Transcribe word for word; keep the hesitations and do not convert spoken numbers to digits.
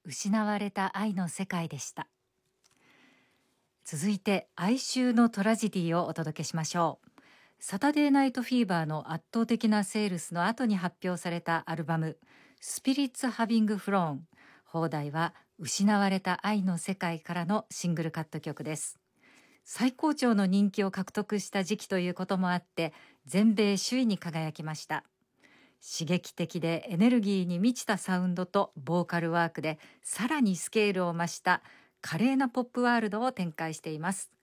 失われた愛の世界でした。続いて哀愁のトラジディをお届けしましょう。サタデーナイトフィーバーの圧倒的なセールスの後に発表されたアルバムスピリッツハビングフローン、放題は失われた愛の世界からのシングルカット曲です。最高潮の人気を獲得した時期ということもあって全米首位に輝きました。刺激的でエネルギーに満ちたサウンドとボーカルワークでさらにスケールを増した華麗なポップワールドを展開しています。